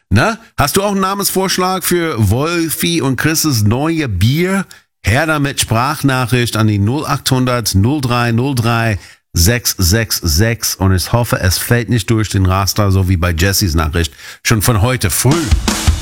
Na, hast du auch einen Namensvorschlag für Wolfi und Chris' neue Bier? Her damit, Sprachnachricht an die 0800 0303 666 und ich hoffe, es fällt nicht durch den Raster, so wie bei Jessys Nachricht, schon von heute früh.